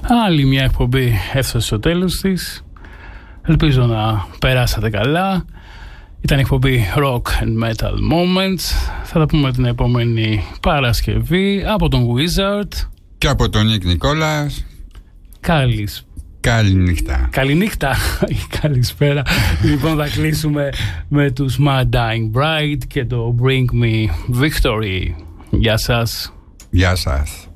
Άλλη μια εκπομπή έφτασε στο τέλος της. Ελπίζω να περάσατε καλά. Ήταν η εκπομπή Rock and Metal Moments. Θα τα πούμε την επόμενη Παρασκευή από τον Wizard και από τον Νίκ Νικόλας. Καληνύχτα. Καληνύχτα ή καλησπέρα. Λοιπόν, θα κλείσουμε με τους Mad Dying Bride και το Bring Me Victory. Γεια σας. Γεια σας.